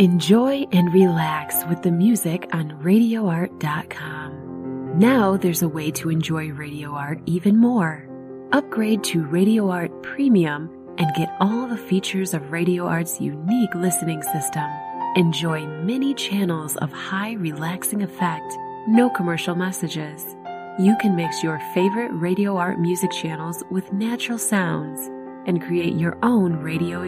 Enjoy and relax with the music on RadioArt.com. Now there's a way to enjoy Radio Art even more. Upgrade to Radio Art Premium and get all the features of Radio Art's unique listening system. Enjoy many channels of high relaxing effect, no commercial messages. You can mix your favorite Radio Art music channels with natural sounds and create your own radio